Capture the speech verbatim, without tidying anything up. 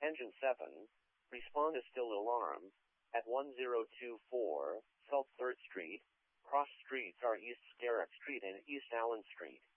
Engine seven, respond to still alarm at one zero two four South third Street. Cross streets are East Garrett Street and East Allen Street.